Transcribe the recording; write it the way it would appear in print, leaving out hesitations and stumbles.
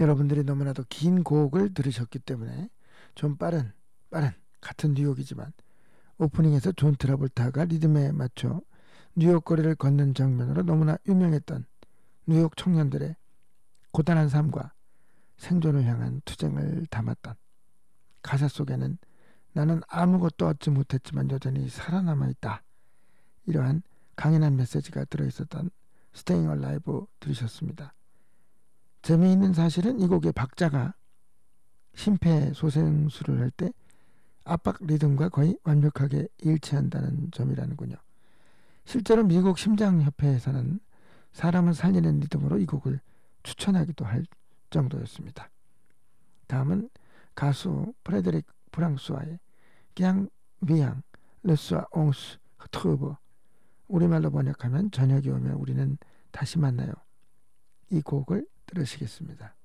여러분들이 너무나도 긴 곡을 들으셨기 때문에 좀 빠른 같은 뉴욕이지만 오프닝에서 존 트라볼타가 리듬에 맞춰 뉴욕 거리를 걷는 장면으로 너무나 유명했던 뉴욕 청년들의 고단한 삶과 생존을 향한 투쟁을 담았던 가사 속에는 나는 아무것도 얻지 못했지만 여전히 살아남아 있다, 이러한 강인한 메시지가 들어있었던 Staying Alive 들으셨습니다. 재미있는 사실은 이 곡의 박자가 심폐소생술을 할 때 압박 리듬과 거의 완벽하게 일치한다는 점이라는군요. 실제로 미국 심장협회에서는 사람을 살리는 리듬으로 이 곡을 추천하기도 할 정도였습니다. 다음은 가수 프레드릭 프랑스와의 그냥 위앙 르스와 옹스 트루브, 우리말로 번역하면 저녁이 오면 우리는 다시 만나요, 이 곡을 들으시겠습니다.